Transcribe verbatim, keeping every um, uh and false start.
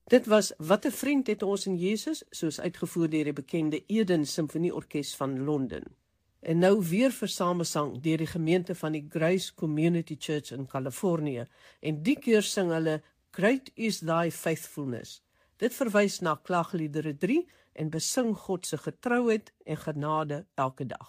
Dit was Wat 'n vriend het ons in Jesus, soos uitgevoer deur die bekende Eden Simfonieorkes van Londen. En nou weer vir samesang deur die gemeente van die Grace Community Church in Kalifornië, en die keer sing hulle Great is thy faithfulness. Dit verwys na Klaagliedere drie en besing God se getrouheid en genade elke dag.